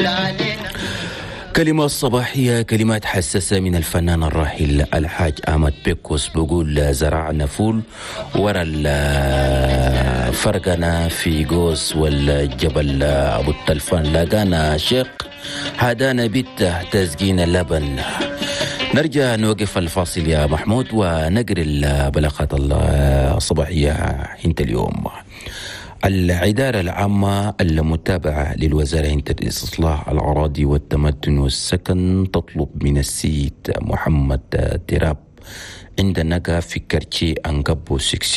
كلمة صباحية، كلمات حساسة من الفنان الراحل الحاج أحمد بيكوس، بقول زرعنا فول ورا فرقنا في قوس والجبل أبو التلفان، لاقانا شيخ هدانا بيته تسقين اللبن. نرجع نوقف الفاصل يا محمود ونقري البلاغات الصباحية حين اليوم. الإدارة العامة المتابعة للوزارة الاستصلاح الأراضي والتمدن والسكن تطلب من السيد محمد تراب عند نقا في كارتيه أنقبو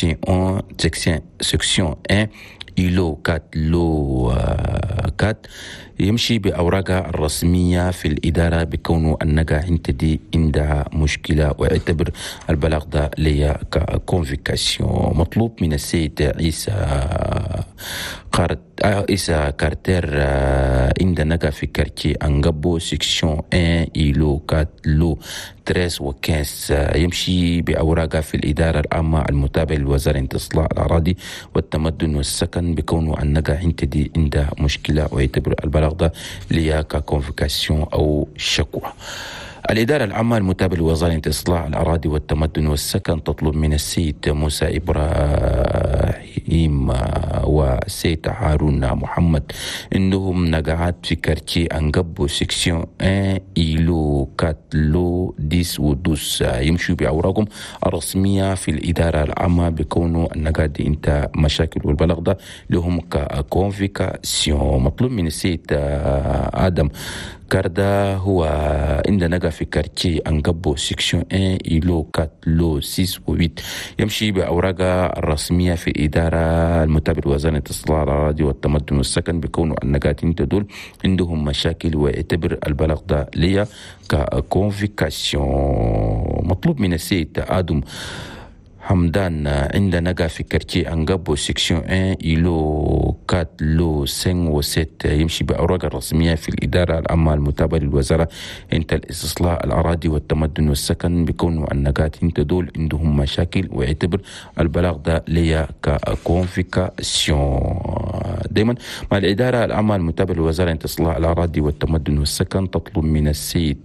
سكسيون 1 إيلو كات لو كات يمشي بأوراقها الرسمية في الإدارة بكونه النقا عندي عندها مشكلة، ويعتبر البلاغ ده ليا كونفيكاسيون. مطلوب من السيد عيسى كارتر عند نقا في كارتيه أنقبو سكسيون 1 إيلو كات لو 13 و 15 يمشي بأوراقها في الإدارة العامة المتابعة للوزارة الاستصلاح الأراضي والتمدن والسكن بكونه النقا عندي عندها مشكلة، ويعتبر البلاغ ده ليا كونفيكاسيون أو شكوى. الإدارة العامة المتابعة لوزارة الاستصلاح الأراضي والتمدن والسكن تطلب من السيد موسى إبراهيم والسيد هارون محمد إنهم نقعات في كارتيه أنقبو سكسيون 1 إيلو كات لو 10 و 12 يمشوا بأوراقهم الرسمية في الإدارة العامة بكونوا النقعات دي انت مشاكل، والبلاغ ده لهم كونفيكاسيون. مطلوب من السيد آدم كاردا هو عندنا نقا في كارتيه أنقبو سكسيون 1 إيلو كات لو 6 و 8 يمشي بأوراقها الرسمية في الإدارة المتابعة لوزارة الاستصلاح الأراضي والتمدن والسكن بيكونوا النقاطين دول عندهم مشاكل، ويعتبر البلاغ ده ليا كونفيكاسيون. مطلوب من السيد آدم حمدان عند نقا في كارتيه أنقبو سكسيون 1 إيلو كات لو 5 و 6 يمشي بأوراق الرسمية في الإدارة العامة المتابعة للوزارة انت الاستصلاح الأراضي والتمدن والسكن بيكونوا النقاطين دول عندهم مشاكل، ويعتبر البلاغ ده ليا كونفيكاسيون. دائما مع الإدارة العامة المتابعة للوزارة انت الاستصلاح الأراضي والتمدن والسكن تطلب من السيد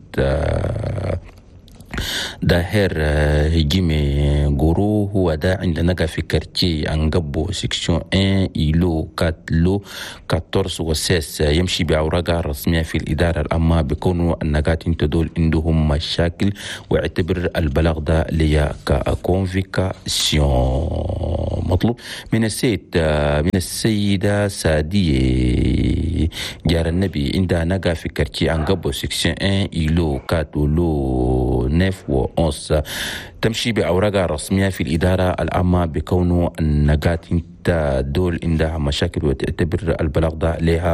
داهر هجيمي غورو هو دا عند نقا في كارتيه أنقبو سكسيون 1 إيلو كات لو 14 و 16 يمشي بأوراقها الرسمية في الإدارة العامة بيكونوا النقاط دول عندهم مشاكل، ويعتبر البلاغ ده ليا كونفيكاسيون. مطلوب من السيدة سادية جار النبي عندها نقا في كارتيه أنقبو سكسيون 1 إيلو كات لو 9 و 11 تمشي بأوراقها الرسمية في الإدارة العامة بكونه النقاط دول عندها مشاكل، وتعتبر البلاغ ده لها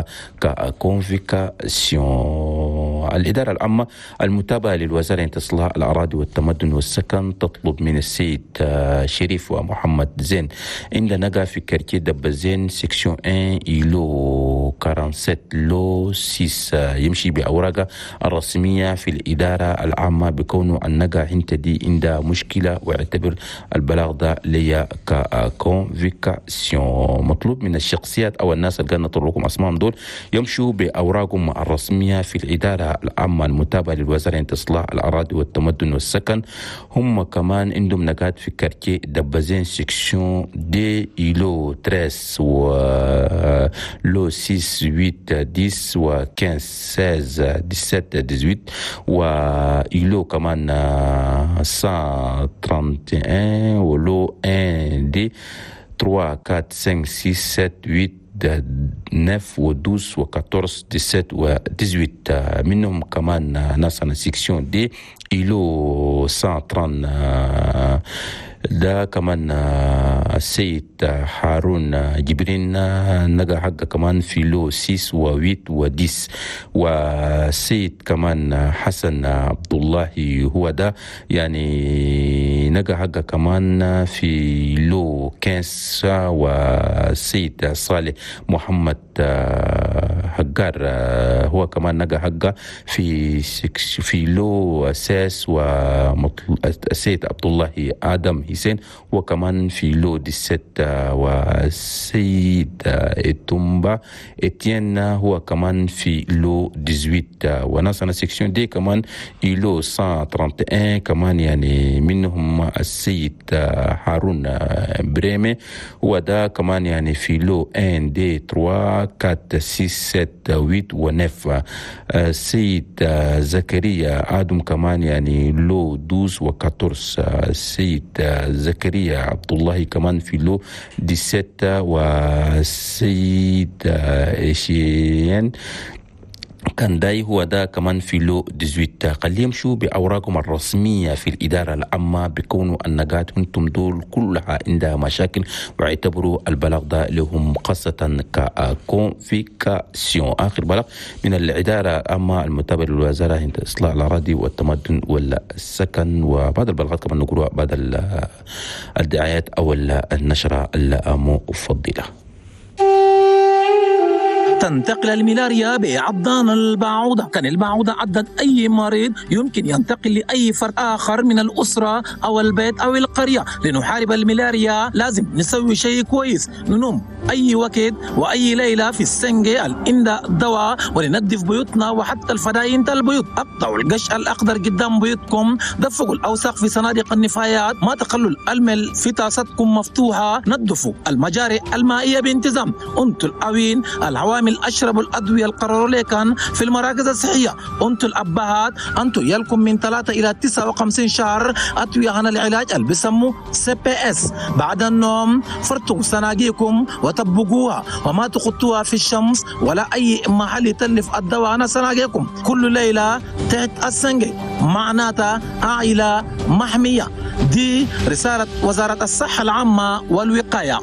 كونفيكاسيون. الإدارة العامة المتابعة للوزارة الاستصلاح الأراضي والتمدن والسكن تطلب من السيد شريف ومحمد زين عند نقا في كارتيه دبزين سكسيون 1 إيلو 47 لو 6 يمشي بأوراقها الرسمية في الإدارة العامة بكونه النقا عندي عندها مشكلة، ويعتبر البلاغ ده ليا كونفيكاسيون. مطلوب من الشخصيات أو الناس اللي قلنا نطلقهم أسمائهم دول يمشوا بأوراقهم الرسمية في الإدارة العامة المتابعة للوزارة الاستصلاح الأراضي والتمدن والسكن. هم كمان عندهم نقاط في كارتيه دبزين سكسيون دي إيلو 13 و لو 6 8 10 و 15 16 17 18 وإيلو كمان 131 ولو 1 دي 3 4 5 6 7 8 9 و 12 و 14 17 و 18 منهم كمان ناس أنا سيكسيون دي إيلو 130 ده كمان السيد هارون جبرين نقا حقه كمان في لو 6 و 8 و 10 والسيد كمان حسن عبد الله هو ده يعني نقا حقه كمان في لو 15 والسيد صالح محمد هجار هو كمان نجا حقه في لو أساس والسيد عبد الله آدم حسين وكمان في لو 17 والسيد تومبا اتيان هو كمان في لو 18 وناسنا سيكسيون دي كمان لو 131 كمان يعني منهم السيد هارون بريمي وده كمان يعني في لو 1 دي 3 4 6 7 8 و9 السيد زكريا آدم كمان يعني لو 12 و14 السيد زكريا عبد الله كمان في لو 17 والسيد إيشيان كان داي هو ده كمان في لو 18. خليهم يمشوا بأوراقهم الرسمية في الإدارة العامة بكونوا النقاط انتم دول كلها عندها مشاكل واعتبروا البلاغ ده لهم خاصة كونفيكاسيون. آخر بلاغ من الإدارة العامة المتابعة للوزارة هند إصلاح الأراضي والتمدن والسكن. وبعد البلاغات كمان نقولوا بعد الدعايات أو النشرة المفضلة. تنتقل الملاريا بعضان البعوضة. كان البعوضة عدد أي مريض يمكن ينتقل لأي فرد آخر من الأسرة أو البيت أو القرية. لنحارب الملاريا لازم نسوي شيء كويس، ننوم أي وقت وأي ليلة في السنجة الإنداء الدواء وننظف بيوتنا وحتى الفداين البيوت. أقطعوا القش الأخضر قدام بيوتكم، دفقوا الأوساخ في صناديق النفايات، ما تخلوا المل في طاستكم مفتوحة، نظفوا المجاري المائية بانتظام. أنتوا الأوين العوامل أشربوا الأدوية القرار لكن في المراكز الصحية. أنتوا الأبهات أنتوا يلكم من 3 إلى 59 شهر أدوية عن العلاج اللي بيسموا CPS. بعد النوم فرطوا سناقيكم وطبقوها وما تخطوها في الشمس ولا أي محل يتلف الدواء عن سناقيكم. كل ليلة تحت السنجي معناتها عائلة محمية. دي رسالة وزارة الصحة العامة والوقاية.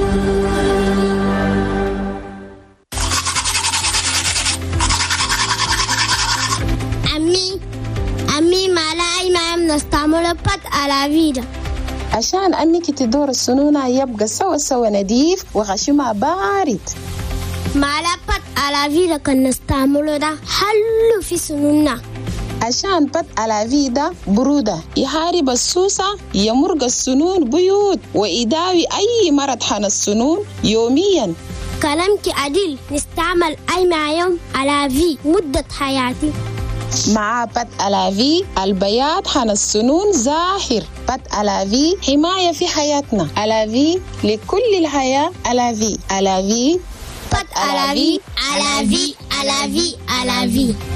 أمي ما نستعمل بات على فيدا عشان أنك تدور السنونة يبقى سوا نظيف وغشمها بارد. مع بات على فيدا كان نستعمله ده حلو في سنوننا. عشان بات على فيدا برودة يحارب السوسة، يمرق السنون بيوت ويداوي أي مرض حان السنون يوميا. كلامك عديل، نستعمل أي مع يوم على في مدة حياتي. مع بات ألافي البياض حان السنون ظاهر. بات ألافي حماية في حياتنا. ألافي لكل الحياة. ألافي بات ألافي.